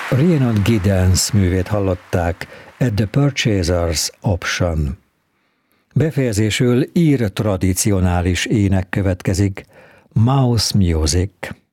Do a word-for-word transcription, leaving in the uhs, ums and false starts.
Rhiannon Giddens művét hallották, At the Purchaser's Option. Befejezésül ír tradicionális ének következik, Mouse Music.